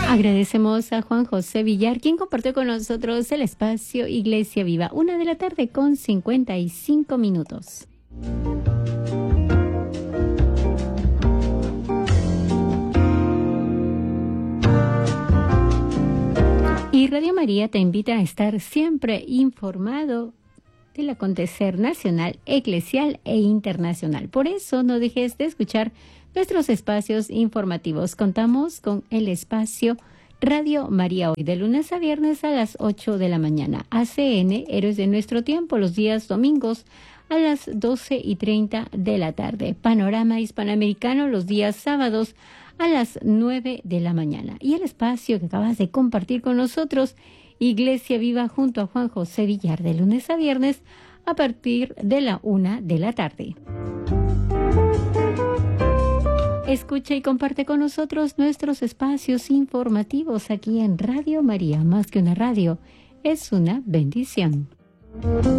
Agradecemos a Juan José Villar, quien compartió con nosotros el espacio Iglesia Viva, 1:55 p.m. Y Radio María te invita a estar siempre informado del acontecer nacional, eclesial e internacional. Por eso no dejes de escuchar nuestros espacios informativos. Contamos con el espacio Radio María Hoy, de lunes a viernes a las 8 de la mañana. ACN, Héroes de Nuestro Tiempo, los días domingos a las 12:30 de la tarde. Panorama Hispanoamericano, los días sábados a las 9 de la mañana. Y el espacio que acabas de compartir con nosotros, Iglesia Viva, junto a Juan José Villar, de lunes a viernes a partir de la 1 de la tarde. Escucha y comparte con nosotros nuestros espacios informativos aquí en Radio María. Más que una radio, es una bendición.